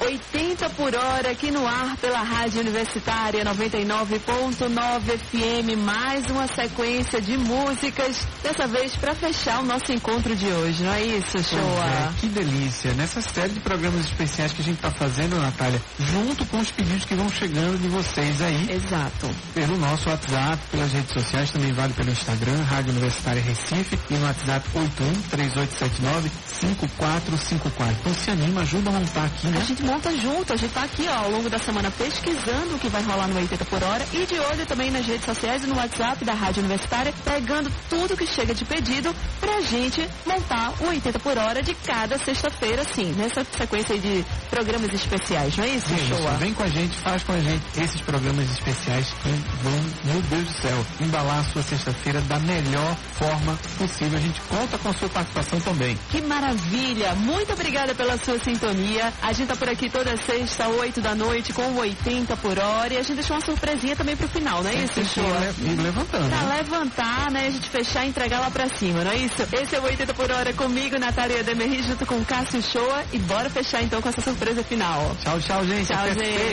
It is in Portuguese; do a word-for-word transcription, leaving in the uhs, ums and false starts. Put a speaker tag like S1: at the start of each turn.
S1: oitenta por hora aqui no ar pela Rádio Universitária noventa e nove ponto nove F M. Mais uma sequência de músicas, dessa vez para fechar o nosso encontro de hoje, não é isso, Shoa?
S2: É, que delícia. Nessa série de programas especiais que a gente está fazendo, Natália, junto com os pedidos que vão chegando de vocês aí.
S1: Exato.
S2: Pelo nosso WhatsApp, pelas redes sociais, também vale pelo Instagram, Rádio Universitária Recife, e no WhatsApp oito um três oito sete nove cinco quatro cinco quatro. Então se anima, ajuda a montar aqui, né?
S1: A gente monta junto, a gente tá aqui, ó, ao longo da semana pesquisando o que vai rolar no oitenta por hora e de olho também nas redes sociais e no WhatsApp da Rádio Universitária, pegando tudo que chega de pedido pra gente montar o oitenta por hora de cada sexta-feira, sim, nessa sequência de programas especiais, não é isso,
S2: Isso,
S1: Shoa?
S2: vem com a gente, faz com a gente esses programas especiais que vão, meu Deus do céu, embalar a sua sexta-feira da melhor forma possível. A gente conta com a sua participação também.
S1: Que maravilha! Muito obrigada pela sua sintonia. A gente tá por aqui toda sexta, oito da noite, com o oitenta por hora. E a gente deixou uma surpresinha também pro final, não é isso, Shoa?
S2: E levantando.
S1: Pra
S2: né?
S1: levantar, né? A gente fechar e entregar lá pra cima, não é isso? Esse é o oitenta por hora comigo, Natália Demerri, junto com Cássio Shoa. E bora fechar então com essa surpresa final.
S2: Tchau, tchau, gente.
S1: Tchau,
S2: Até
S1: gente.
S2: sexta.